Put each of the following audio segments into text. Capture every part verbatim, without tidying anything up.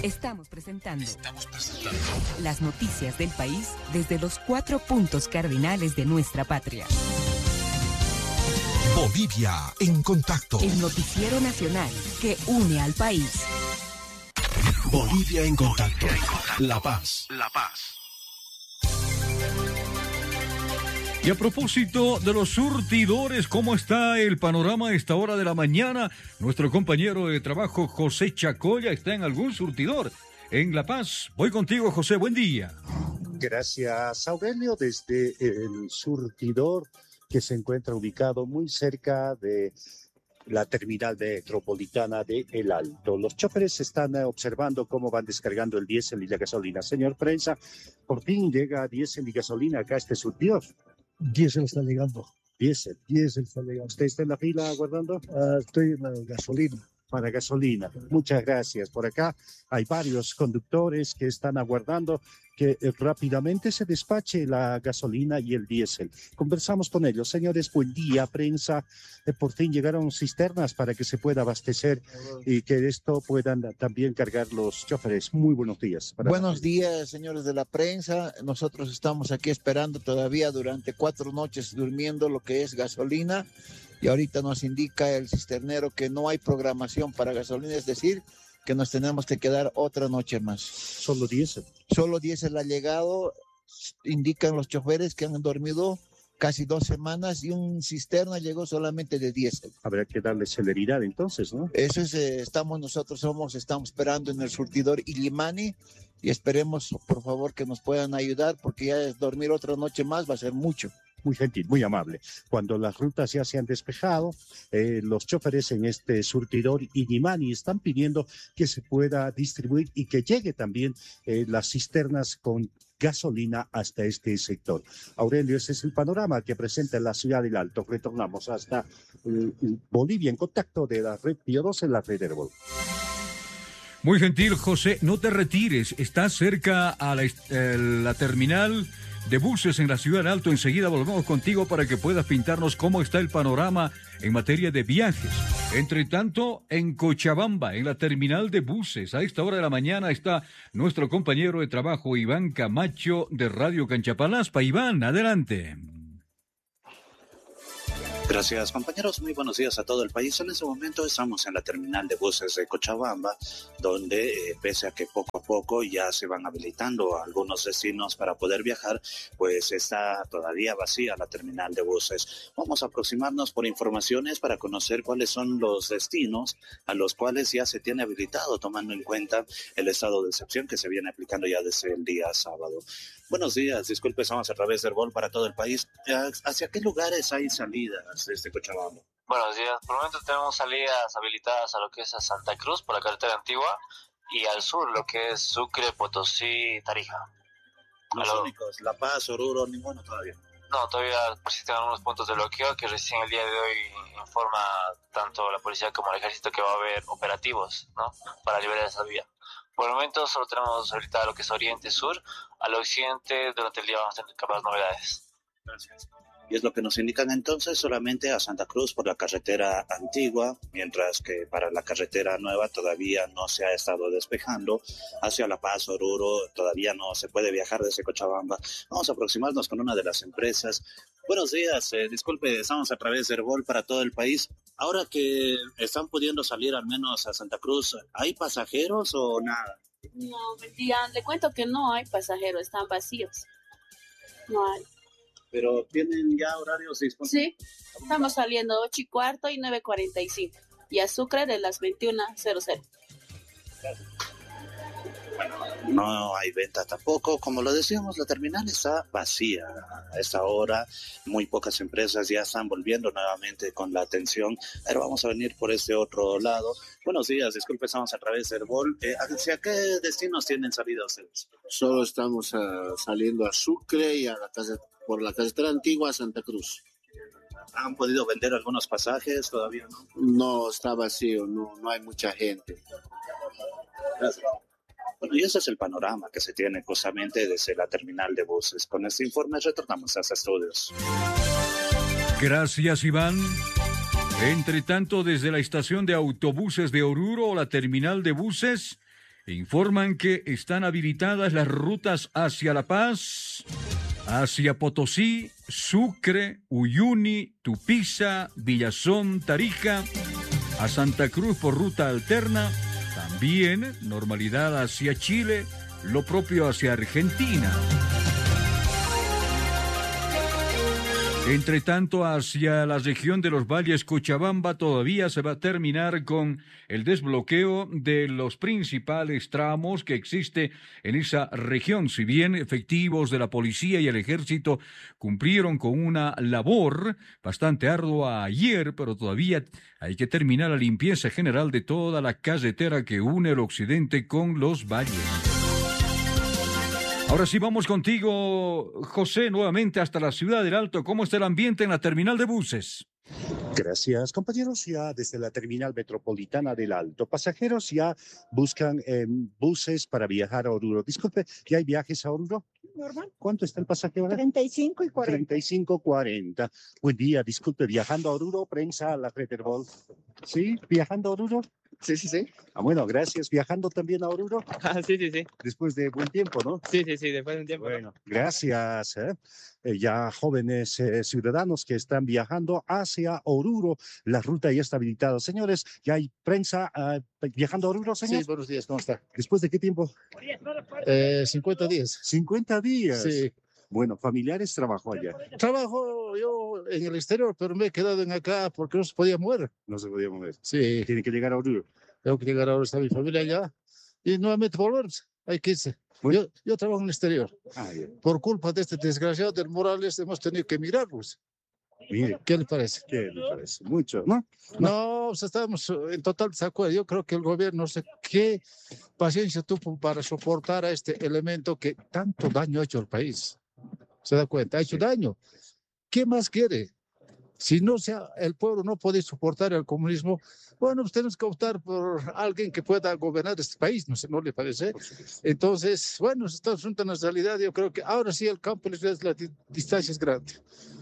Estamos presentando, Estamos presentando las noticias del país desde los cuatro puntos cardinales de nuestra patria. Bolivia en contacto. El noticiero nacional que une al país. Bolivia en contacto. La Paz. La Paz. Y a propósito de los surtidores, ¿cómo está el panorama a esta hora de la mañana? Nuestro compañero de trabajo, José Chacoya, está en algún surtidor en La Paz. Voy contigo, José, buen día. Gracias, Aurelio, desde el surtidor que se encuentra ubicado muy cerca de la terminal metropolitana de El Alto. Los choferes están observando cómo van descargando el diésel y la gasolina. Señor Prensa, por fin llega diésel y gasolina acá a este surtidor. Diésel está llegando. Diésel. Diésel está llegando. ¿Usted está en la fila aguardando? Uh, estoy en la gasolina. Para gasolina. Muchas gracias. Por acá hay varios conductores que están aguardando que eh, rápidamente se despache la gasolina y el diésel. Conversamos con ellos. Señores, buen día, prensa. Eh, por fin llegaron cisternas para que se pueda abastecer y que esto puedan también cargar los choferes. Muy buenos días. Buenos días, señores de la prensa. Nosotros estamos aquí esperando todavía durante cuatro noches durmiendo lo que es gasolina. Y ahorita nos indica el cisternero que no hay programación para gasolina, es decir, que nos tenemos que quedar otra noche más. ¿Solo diésel? Solo diésel ha llegado, indican los choferes que han dormido casi dos semanas y un cisterna llegó solamente de diésel. Habrá que darle celeridad entonces, ¿no? Eso es, eh, estamos nosotros, somos, estamos esperando en el surtidor Illimani y esperemos, por favor, que nos puedan ayudar porque ya dormir otra noche más va a ser mucho. Muy gentil, muy amable. Cuando las rutas ya se han despejado, eh, los choferes en este surtidor Illimani están pidiendo que se pueda distribuir y que llegue también eh, las cisternas con gasolina hasta este sector. Aurelio, ese es el panorama que presenta la ciudad del Alto. Retornamos hasta eh, Bolivia en contacto de la red Pío doce en la red Herbol. Muy gentil, José. No te retires. Estás cerca a la, eh, la terminal de buses en la ciudad del Alto. Enseguida volvemos contigo para que puedas pintarnos cómo está el panorama en materia de viajes. Entre tanto, en Cochabamba, en la terminal de buses, a esta hora de la mañana está nuestro compañero de trabajo, Iván Camacho, de Radio Canchapalaspa. Iván, adelante. Gracias, compañeros. Muy buenos días a todo el país. En este momento estamos en la terminal de buses de Cochabamba, donde eh, pese a que poco a poco ya se van habilitando algunos destinos para poder viajar, pues está todavía vacía la terminal de buses. Vamos a aproximarnos por informaciones para conocer cuáles son los destinos a los cuales ya se tiene habilitado, tomando en cuenta el estado de excepción que se viene aplicando ya desde el día sábado. Buenos días, disculpe, estamos a través del Herbol para todo el país. ¿Hacia qué lugares hay salidas desde Cochabamba? Buenos días, por el momento tenemos salidas habilitadas a lo que es a Santa Cruz por la carretera antigua y al sur lo que es Sucre, Potosí, Tarija. Los Aló. únicos, La Paz, Oruro, ninguno todavía. No, todavía persisten algunos puntos de bloqueo que recién el día de hoy informa tanto la policía como el ejército que va a haber operativos, ¿no?, para liberar esa vía. Por el momento solo tenemos habilitado lo que es oriente, sur. Al occidente durante el día vamos a tener capaz novedades. Gracias. Y es lo que nos indican entonces solamente a Santa Cruz por la carretera antigua, mientras que para la carretera nueva todavía no se ha estado despejando. Hacia La Paz, Oruro, todavía no se puede viajar desde Cochabamba. Vamos a aproximarnos con una de las empresas. Buenos días, eh, disculpe, estamos a través de Herbol para todo el país. Ahora que están pudiendo salir al menos a Santa Cruz, ¿hay pasajeros o nada? No, mentira, le cuento que no hay pasajeros, están vacíos. No hay. ¿Pero tienen ya horarios disponibles? Sí, estamos saliendo ocho y cuarto y nueve cuarenta y cinco. Y a Sucre de las veintiuna cero cero. Bueno, no hay venta tampoco. Como lo decíamos, la terminal está vacía a esta hora. Muy pocas empresas ya están volviendo nuevamente con la atención. Pero vamos a venir por este otro lado. Buenos días, disculpe, estamos a través del Herbol. Eh, ¿Hacia qué destinos tienen salida ustedes? Solo estamos uh, saliendo a Sucre y a la casa, por la carretera antigua a Santa Cruz. ¿Han podido vender algunos pasajes todavía, no? No, está vacío, no, no hay mucha gente. Gracias. Bueno, y ese es el panorama que se tiene justamente desde la terminal de buses. Con este informe retornamos a los estudios. Gracias, Iván. Entre tanto, desde la estación de autobuses de Oruro, la terminal de buses, informan que están habilitadas las rutas hacia La Paz, hacia Potosí, Sucre, Uyuni, Tupiza, Villazón, Tarija, a Santa Cruz por ruta alterna, también normalidad hacia Chile, lo propio hacia Argentina. Entre tanto, hacia la región de los Valles Cochabamba todavía se va a terminar con el desbloqueo de los principales tramos que existe en esa región. Si bien efectivos de la policía y el ejército cumplieron con una labor bastante ardua ayer, pero todavía hay que terminar la limpieza general de toda la carretera que une el occidente con los valles. Ahora sí vamos contigo, José, nuevamente hasta la ciudad del Alto. ¿Cómo está el ambiente en la terminal de buses? Gracias, compañeros. Ya desde la terminal metropolitana del Alto, pasajeros ya buscan eh, buses para viajar a Oruro. Disculpe, ¿ya hay viajes a Oruro? Normal. ¿Cuánto está el pasaje ahora? treinta y cinco y cuarenta. treinta y cinco, cuarenta. Buen día, disculpe, viajando a Oruro, prensa, la Federbol. ¿Sí? ¿Viajando a Oruro? Sí, sí, sí. Ah, bueno, gracias. ¿Viajando también a Oruro? Ah, sí, sí, sí. Después de buen tiempo, ¿no? Sí, sí, sí, después de un tiempo. Bueno, gracias. ¿eh? Eh, ya jóvenes eh, ciudadanos que están viajando hacia Oruro, la ruta ya está habilitada. Señores, ya hay prensa uh, viajando a Oruro, señor. Sí, buenos días, ¿cómo está? ¿Después de qué tiempo? Eh, cincuenta días. cincuenta días. Sí. Bueno, familiares trabajó allá. Trabajo yo en el exterior, pero me he quedado en acá porque no se podía mover. No se podía mover. Sí. Tiene que llegar a Oruro. Tengo que llegar ahora, está mi familia allá. Y nuevamente volver, hay que irse. Yo, yo trabajo en el exterior. Ah, bien. Por culpa de este desgraciado del Morales hemos tenido que mirarlos. Mire. ¿Qué le parece? ¿Qué le parece? Mucho, ¿no? No, pues estamos en total desacuerdo. Yo creo que el gobierno no sé qué paciencia tuvo para soportar a este elemento que tanto daño ha hecho al país. ¿Se da cuenta? Ha hecho daño. ¿Qué más quiere? Si no sea el pueblo no puede soportar el comunismo, bueno, pues tenemos que optar por alguien que pueda gobernar este país, ¿no, ¿no le parece? Entonces, bueno, estamos frente a una realidad. Yo creo que ahora sí el campo de la distancia es grande.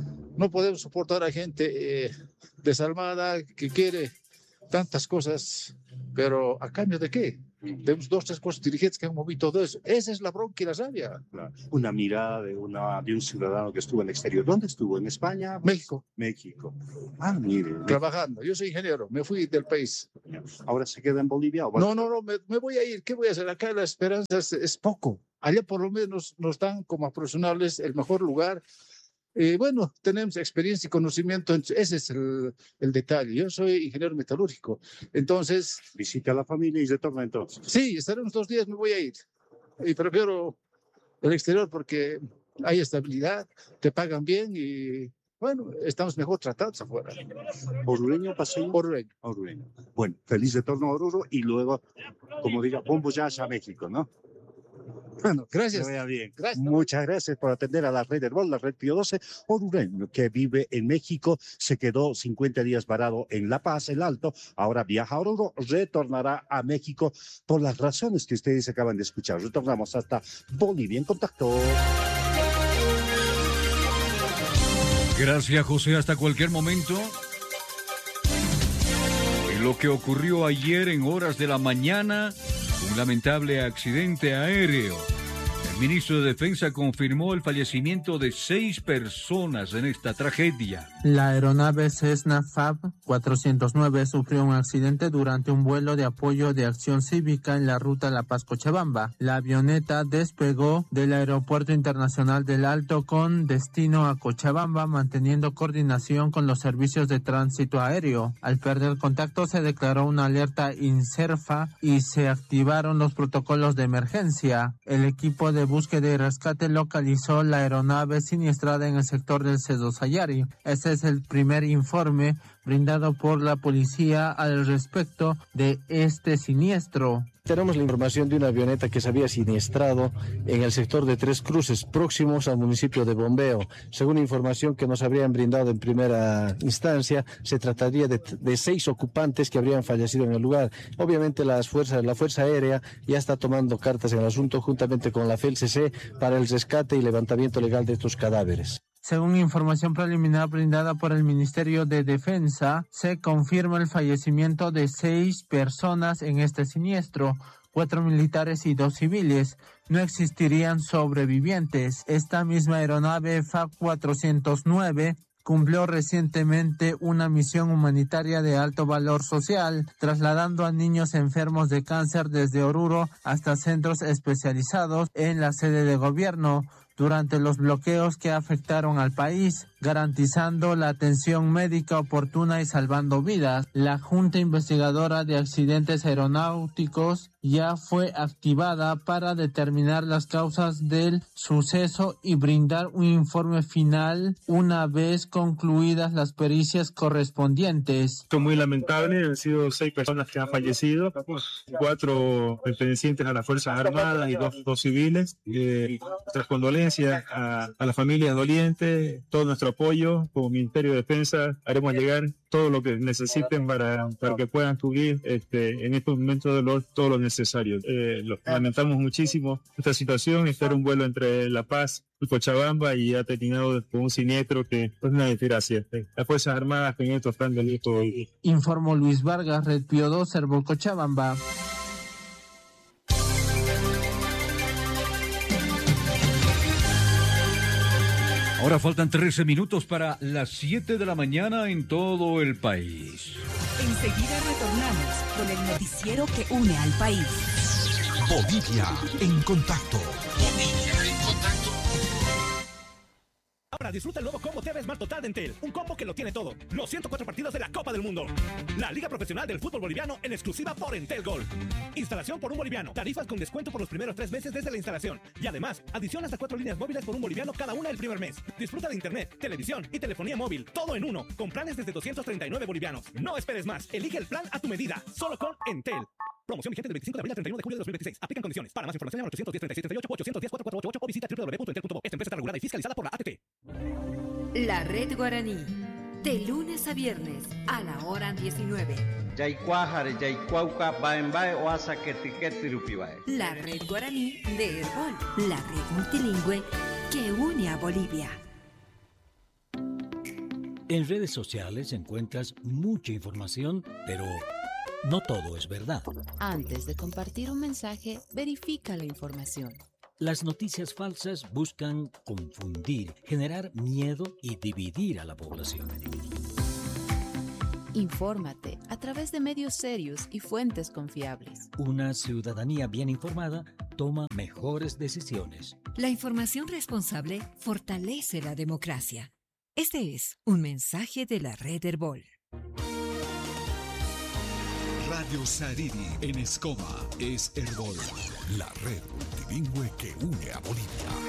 No podemos soportar a gente eh, desalmada que quiere tantas cosas, pero ¿a cambio de qué? Tenemos dos, tres cosas dirigentes que han movido todo eso. Esa es la bronca y la rabia. Claro. Una mirada de, una, de un ciudadano que estuvo en el exterior. ¿Dónde estuvo? ¿En España? México. México. Ah, mire. Trabajando. Yo soy ingeniero. Me fui del país. ¿Ahora se queda en Bolivia? ¿O no, no, no. Me, me voy a ir. ¿Qué voy a hacer? Acá la esperanza es, es poco. Allá por lo menos nos dan como profesionales el mejor lugar. Eh, bueno, tenemos experiencia y conocimiento, ese es el, el detalle. Yo soy ingeniero metalúrgico, entonces... Visita a la familia y retorna entonces. Sí, estaremos dos días, me voy a ir. Y prefiero el exterior porque hay estabilidad, te pagan bien y, bueno, estamos mejor tratados afuera. ¿Orureño, paseo? Orureño. Orureño. Bueno, feliz retorno a Oruro y luego, como diga, bombo ya a México, ¿no? Bueno, gracias. Que vaya bien. Gracias. Muchas gracias por atender a la red del Bol, la red Pío doce. Orureño, que vive en México, se quedó cincuenta días varado en La Paz, el Alto, ahora viaja a Oruro, retornará a México por las razones que ustedes acaban de escuchar. Retornamos hasta Bolivia en contacto. Gracias, José. Hasta cualquier momento. En lo que ocurrió ayer en horas de la mañana, un lamentable accidente aéreo. El ministro de Defensa confirmó el fallecimiento de seis personas en esta tragedia. La aeronave Cessna F A B cuatrocientos nueve sufrió un accidente durante un vuelo de apoyo de acción cívica en la ruta La Paz-Cochabamba. La avioneta despegó del Aeropuerto Internacional del Alto con destino a Cochabamba, manteniendo coordinación con los servicios de tránsito aéreo. Al perder contacto se declaró una alerta INSERFA y se activaron los protocolos de emergencia. El equipo de búsqueda y rescate localizó la aeronave siniestrada en el sector del Cedo Sayari. Este es el primer informe brindado por la policía al respecto de este siniestro. Tenemos la información de una avioneta que se había siniestrado en el sector de Tres Cruces, próximos al municipio de Bombeo. Según información que nos habrían brindado en primera instancia, se trataría de, de seis ocupantes que habrían fallecido en el lugar. Obviamente las fuerzas, la Fuerza Aérea ya está tomando cartas en el asunto juntamente con la F E L C C para el rescate y levantamiento legal de estos cadáveres. Según información preliminar brindada por el Ministerio de Defensa, se confirma el fallecimiento de seis personas en este siniestro, cuatro militares y dos civiles. No existirían sobrevivientes. Esta misma aeronave F A cuatrocientos nueve cumplió recientemente una misión humanitaria de alto valor social, trasladando a niños enfermos de cáncer desde Oruro hasta centros especializados en la sede de gobierno durante los bloqueos que afectaron al país, garantizando la atención médica oportuna y salvando vidas. La Junta Investigadora de Accidentes Aeronáuticos ya fue activada para determinar las causas del suceso y brindar un informe final una vez concluidas las pericias correspondientes. Esto es muy lamentable, han sido seis personas que han fallecido, cuatro pertenecientes a las Fuerzas Armadas y dos, dos civiles. Eh, nuestras condolencias a, a la familia doliente, todo nuestro apoyo. Como Ministerio de Defensa haremos llegar todo lo que necesiten para, para que puedan cubrir este, en estos momentos de dolor todo lo necesario. Eh, lo, lamentamos muchísimo esta situación. Este era un vuelo entre La Paz y Cochabamba y ha terminado con un siniestro que es una desgracia. Las Fuerzas Armadas en esto están de luto hoy. Informó Luis Vargas, Red Pío dos, Servo Cochabamba. Ahora faltan trece minutos para las siete de la mañana en todo el país. Enseguida retornamos con el noticiero que une al país. Bolivia en contacto. Bolivia en contacto. Ahora disfruta el nuevo combo T V Smart Total de Entel, un combo que lo tiene todo. Los ciento cuatro partidos de la Copa del Mundo. La Liga Profesional del Fútbol Boliviano en exclusiva por Entel Gold. Instalación por un boliviano. Tarifas con descuento por los primeros tres meses desde la instalación. Y además, adición hasta cuatro líneas móviles por un boliviano cada una el primer mes. Disfruta de internet, televisión y telefonía móvil, todo en uno, con planes desde doscientos treinta y nueve bolivianos. No esperes más. Elige el plan a tu medida, solo con Entel. Promoción vigente del veinticinco de abril al treinta y uno de julio de dos mil veintiséis. Aplican condiciones. Para más información llama ochocientos diez, treinta y siete, treinta y ocho, ochocientos diez, cuatrocientos cuarenta y ocho o visita doble u doble u doble u punto entel punto bo. Esta empresa está regulada y fiscalizada por la A T T. La Red Guaraní. De lunes a viernes a la hora diecinueve. La Red Guaraní de Herbol. La red multilingüe que une a Bolivia. En redes sociales encuentras mucha información, pero no todo es verdad. Antes de compartir un mensaje, verifica la información. Las noticias falsas buscan confundir, generar miedo y dividir a la población. Infórmate a través de medios serios y fuentes confiables. Una ciudadanía bien informada toma mejores decisiones. La información responsable fortalece la democracia. Este es un mensaje de la Red Herbol. Radio Sariri en Escoma es Herbol, la red multilingüe que une a Bolivia.